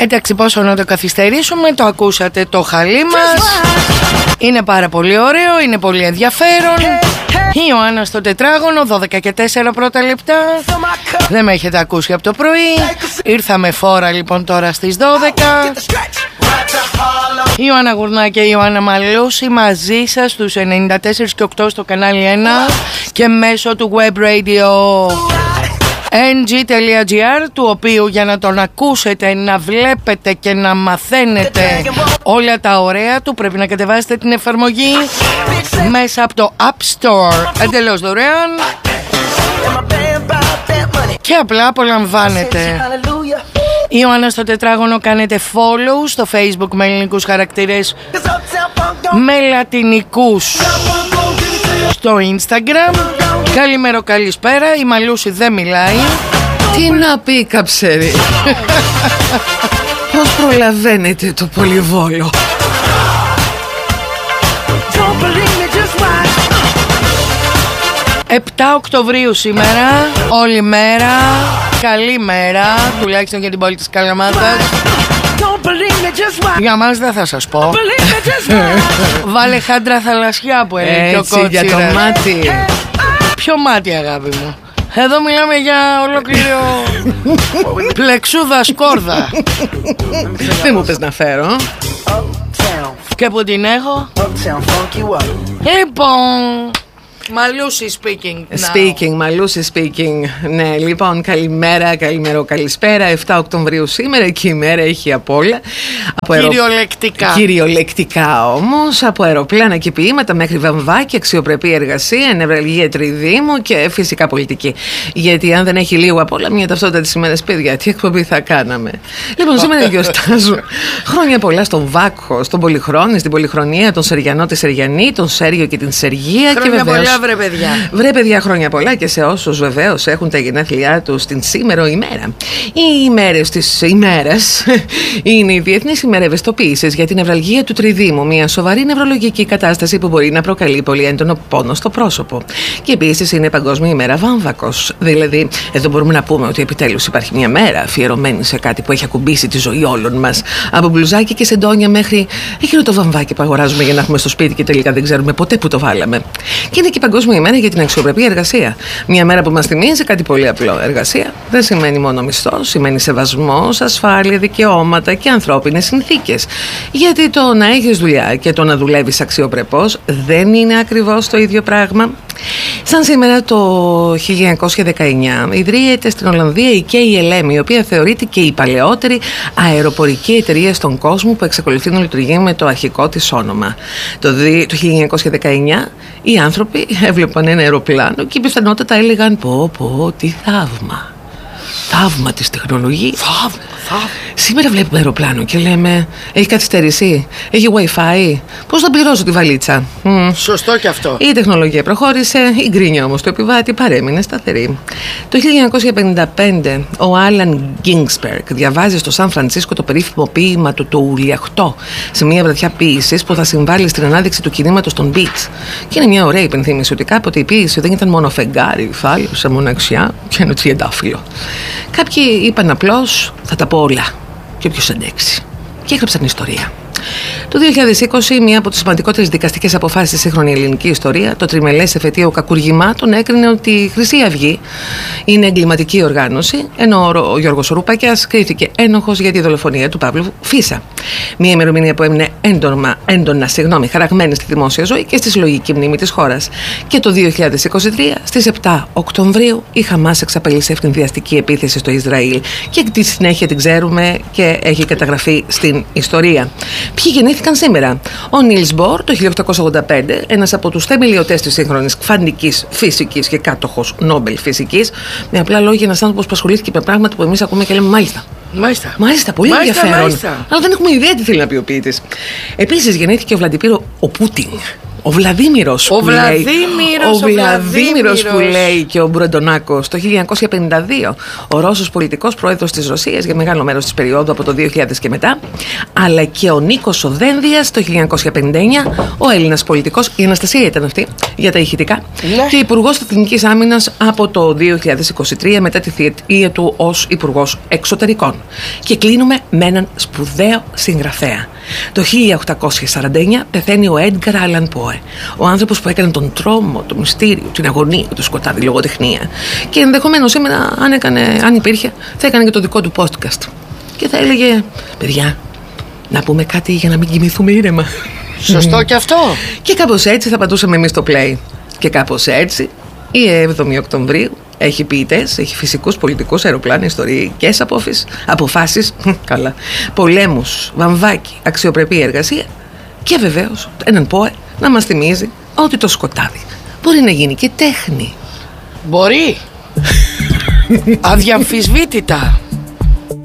Εντάξει, πόσο να το καθυστερήσουμε, το ακούσατε το χαλί μας. Είναι πάρα πολύ ωραίο, είναι πολύ ενδιαφέρον. Η Ιωάννα στο τετράγωνο, 12 και 4 πρώτα λεπτά. Δεν με έχετε ακούσει από το πρωί. Ήρθαμε φόρα λοιπόν τώρα στις 12. Η Ιωάννα Γουρνά και η Ιωάννα Μαλούση μαζί σας στους 94 και 8 στο κανάλι 1 και μέσω του web radio ng.gr, του οποίου για να τον ακούσετε, να βλέπετε και να μαθαίνετε όλα τα ωραία του πρέπει να κατεβάσετε την εφαρμογή μέσα από το App Store, εντελώς δωρεάν και απλά απολαμβάνετε. Η Ιωάννα στο τετράγωνο, κάνετε follow στο Facebook με ελληνικούς χαρακτήρες, με λατινικούς στο Instagram. Καλημέρα, καλησπέρα. Η Μαλούση δεν μιλάει. Τι να πει, καψέρι. Πώς προλαβαίνετε το πολυβόλο? «7 Οκτωβρίου σήμερα, όλη μέρα, καλή μέρα, τουλάχιστον για την πόλη της Καλαμάτας. Για μας δεν θα σας πω. Βάλε χάντρα θαλασσιά που έλεγε ο Κότσιρας. Για το μάτι. Ποιο μάτι, αγάπη μου? Εδώ μιλάμε για ολόκληρο πλεξούδα σκόρδα. Δεν μου πες να φέρω. Και που την έχω. Λοιπόν, Μαλούση speaking. Μαλούση speaking. Ναι, λοιπόν, καλημέρα, καλησπέρα. 7 Οκτωβρίου σήμερα και η μέρα έχει απ' όλα. Κυριολεκτικά όμως. Από αεροπλάνα και ποίηματα μέχρι βαμβάκι, αξιοπρεπή εργασία, νευραλγία τριδήμου και φυσικά πολιτική. Γιατί αν δεν έχει λίγο απ' όλα, μια ταυτότητα της ημέρας, παιδιά, τι εκπομπή θα κάναμε? Λοιπόν, σήμερα γιορτάζουν χρόνια πολλά στον Βάκχο, στον Πολυχρόνη, στην Πολυχρονία, τον Σεριανό, τη Σεριανή, τον Σέργιο και την Σεργία. Χρόνια πολλά, βρε παιδιά. Βρε παιδιά, χρόνια πολλά και σε όσους βεβαίως έχουν τα γενέθλιά τους την σήμερα ημέρα. Οι ημέρες της ημέρας είναι η Διεθνής ημέρα ευαισθητοποίησης για την νευραλγία του τριδήμου, μια σοβαρή νευρολογική κατάσταση που μπορεί να προκαλεί πολύ έντονο πόνο στο πρόσωπο. Και επίσης είναι Παγκόσμια ημέρα βάμβακος. Δηλαδή, εδώ μπορούμε να πούμε ότι επιτέλους υπάρχει μια μέρα αφιερωμένη σε κάτι που έχει ακουμπήσει τη ζωή όλων μας. Από μπλουζάκι και σεντόνια μέχρι εκείνο το βαμβάκι που αγοράζουμε για να έχουμε στο σπίτι και τελικά δεν ξέρουμε ποτέ που το βάλαμε. Και είναι και Παγκόσμια ημέρα για την αξιοπρεπή εργασία. Μια μέρα που μας θυμίζει κάτι πολύ απλό. Εργασία δεν σημαίνει μόνο μισθός, σημαίνει σεβασμός, ασφάλεια, δικαιώματα και ανθρώπινες συνθήκες. Γιατί το να έχεις δουλειά και το να δουλεύεις αξιοπρεπώς δεν είναι ακριβώς το ίδιο πράγμα. Σαν σήμερα το 1919 ιδρύεται στην Ολλανδία η KLM, η οποία θεωρείται και η παλαιότερη αεροπορική εταιρεία στον κόσμο που εξακολουθεί να λειτουργεί με το αρχικό της όνομα. Το 1919 οι άνθρωποι έβλεπαν ένα αεροπλάνο και πιθανότατα έλεγαν πω, τι θαύμα. Θαύμα της τεχνολογίας. Θαύμα. Σήμερα βλέπουμε αεροπλάνο και λέμε έχει καθυστερήσει, έχει Wi-Fi, πώς θα πληρώσω τη βαλίτσα? Σωστό και αυτό. Η τεχνολογία προχώρησε, η γκρίνια όμως του επιβάτη παρέμεινε σταθερή. Το 1955 ο Άλαν Γκίνγκσμπεργκ διαβάζει στο Σαν Φρανσίσκο το περίφημο ποίημα του το Ουλιαχτό, σε μια βραδιά ποίησης που θα συμβάλλει στην ανάδειξη του κινήματος των Beats. Και είναι μια ωραία υπενθύμηση ότι κάποτε η ποίηση δεν ήταν μόνο φεγγάρι, θάλασσα, μοναξιά και ένα τριαντάφυλλο. Κάποιοι είπαν απλώς θα τα πω όλα και όποιος αντέξει, και έγραψαν ιστορία. Το 2020, μία από τις σημαντικότερες δικαστικές αποφάσεις στη σύγχρονη ελληνική ιστορία, το τριμελές εφετείο κακουργημάτων έκρινε ότι η Χρυσή Αυγή είναι εγκληματική οργάνωση, ενώ ο Γιώργος Ρουπακιάς κρίθηκε ένοχος για τη δολοφονία του Παύλου Φίσα. Μία ημερομηνία που έμεινε έντονα χαραγμένη στη δημόσια ζωή και στη συλλογική μνήμη της χώρας. Και το 2023, στις 7 Οκτωβρίου, η Χαμάς εξαπέλυσε ευνηδιαστική επίθεση στο Ισραήλ και τη συνέχεια την ξέρουμε και έχει καταγραφεί στην ιστορία. Ποιοι γεννήθηκαν σήμερα? Ο Νίλς Μπορ το 1885, ένας από τους θεμελιωτές της σύγχρονης κβαντικής φυσικής και κάτοχος Νόμπελ φυσικής. Με απλά λόγια, ένας άνθρωπος που ασχολήθηκε με πράγματα που εμείς ακούμε και λέμε μάλιστα, πολύ ενδιαφέρον. Αλλά δεν έχουμε ιδέα τι θέλει να πει ο ποιητής. Επίσης γεννήθηκε ο Βλαντιμίρ ο Πούτιν. Ο Βλαδίμηρος που λέει και ο Μπροντονάκος το 1952, ο Ρώσος πολιτικός πρόεδρος της Ρωσίας για μεγάλο μέρος της περίοδου από το 2000 και μετά, αλλά και ο Νίκος ο Δένδιας το 1959, ο Έλληνας πολιτικός, η Αναστασία ήταν αυτή για τα ηχητικά, και υπουργός Εθνικής Άμυνας από το 2023 μετά τη θητεία του ως υπουργός εξωτερικών. Και κλείνουμε με έναν σπουδαίο συγγραφέα. Το 1849 πεθαίνει ο Έντγκαρ Άλαν Πόε, ο άνθρωπος που έκανε τον τρόμο, το μυστήριο, την αγωνία, το σκοτάδι λογοτεχνία. Και ενδεχομένως σήμερα, αν υπήρχε, θα έκανε και το δικό του podcast. Και θα έλεγε: παιδιά, να πούμε κάτι για να μην κοιμηθούμε ήρεμα. Σωστό και αυτό. Και κάπως έτσι θα πατούσαμε εμείς το play. Και κάπως έτσι η 7η Οκτωβρίου έχει ποιητές, έχει φυσικούς, πολιτικούς, αεροπλάνα, ιστορικές αποφάσεις, καλά, πολέμους, βαμβάκι, αξιοπρεπή εργασία και βεβαίως έναν Πόε να μας θυμίζει ότι το σκοτάδι μπορεί να γίνει και τέχνη. Μπορεί. Αδιαμφισβήτητα.